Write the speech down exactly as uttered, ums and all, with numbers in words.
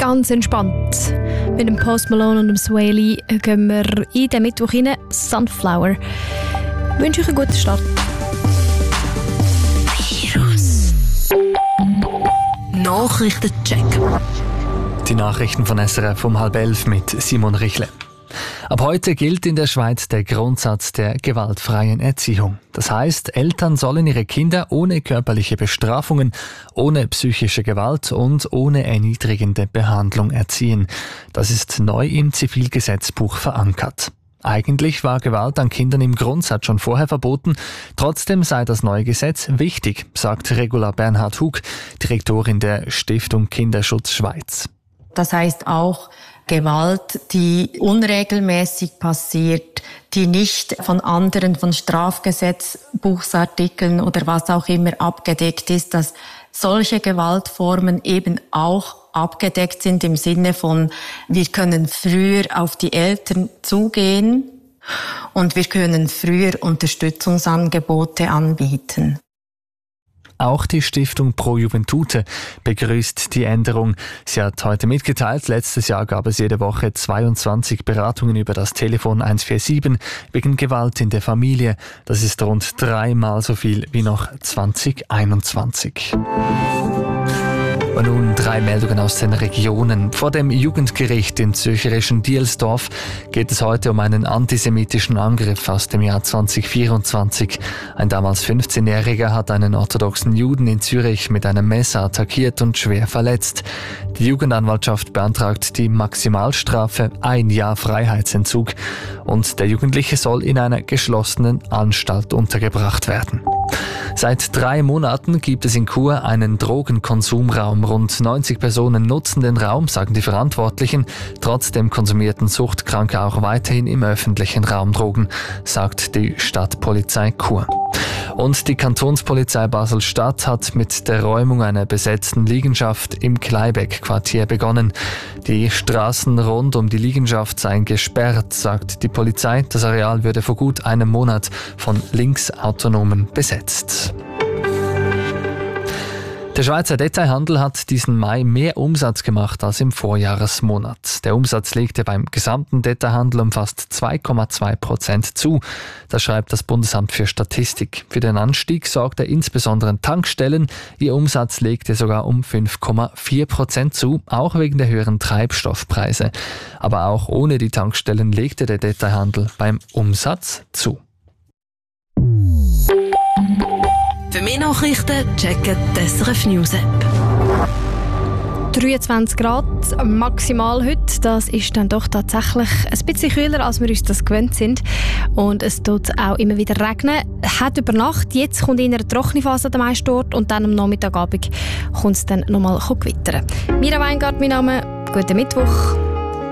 Ganz entspannt. Mit dem Post Malone und dem Sway Lee gehen wir in den Mittwoch rein. Sunflower. Ich wünsche euch einen guten Start. Virus. Nachrichtencheck. Die Nachrichten von S R F um halb elf mit Simon Richle. Ab heute gilt in der Schweiz der Grundsatz der gewaltfreien Erziehung. Das heißt, Eltern sollen ihre Kinder ohne körperliche Bestrafungen, ohne psychische Gewalt und ohne erniedrigende Behandlung erziehen. Das ist neu im Zivilgesetzbuch verankert. Eigentlich war Gewalt an Kindern im Grundsatz schon vorher verboten. Trotzdem sei das neue Gesetz wichtig, sagt Regula Bernhard Hug, Direktorin der Stiftung Kinderschutz Schweiz. Das heißt auch Gewalt, die unregelmäßig passiert, die nicht von anderen, von Strafgesetzbuchsartikeln oder was auch immer abgedeckt ist, dass solche Gewaltformen eben auch abgedeckt sind im Sinne von, wir können früher auf die Eltern zugehen und wir können früher Unterstützungsangebote anbieten. Auch die Stiftung Pro Juventute begrüßt die Änderung. Sie hat heute mitgeteilt, letztes Jahr gab es jede Woche zweiundzwanzig Beratungen über das Telefon eins vier sieben wegen Gewalt in der Familie. Das ist rund dreimal so viel wie noch zwanzig einundzwanzig. Und nun drei Meldungen aus den Regionen. Vor dem Jugendgericht im zürcherischen Dielsdorf geht es heute um einen antisemitischen Angriff aus dem Jahr zwanzig vierundzwanzig. Ein damals fünfzehnjähriger hat einen orthodoxen Juden in Zürich mit einem Messer attackiert und schwer verletzt. Die Jugendanwaltschaft beantragt die Maximalstrafe, ein Jahr Freiheitsentzug. Und der Jugendliche soll in einer geschlossenen Anstalt untergebracht werden. Seit drei Monaten gibt es in Chur einen Drogenkonsumraum. Rund neunzig Personen nutzen den Raum, sagen die Verantwortlichen. Trotzdem konsumierten Suchtkranke auch weiterhin im öffentlichen Raum Drogen, sagt die Stadtpolizei Chur. Und die Kantonspolizei Basel-Stadt hat mit der Räumung einer besetzten Liegenschaft im Kleibeck-Quartier begonnen. Die Straßen rund um die Liegenschaft seien gesperrt, sagt die Polizei. Das Areal würde vor gut einem Monat von Linksautonomen besetzt. Der Schweizer Detailhandel hat diesen Mai mehr Umsatz gemacht als im Vorjahresmonat. Der Umsatz legte beim gesamten Detailhandel um fast zwei Komma zwei Prozent zu. Das schreibt das Bundesamt für Statistik. Für den Anstieg sorgte insbesondere Tankstellen. Ihr Umsatz legte sogar um fünf Komma vier Prozent zu, auch wegen der höheren Treibstoffpreise. Aber auch ohne die Tankstellen legte der Detailhandel beim Umsatz zu. Für mehr Nachrichten checken die S R F News App. dreiundzwanzig Grad maximal heute. Das ist dann doch tatsächlich ein bisschen kühler, als wir uns das gewöhnt sind. Und es tut auch immer wieder regnen. Es hat über Nacht, jetzt kommt in einer trockene Phase der meisten Orte und dann am Nachmittagabend kommt es dann nochmal gewittern. Mira Weingart, mein Name. Guten Mittwoch.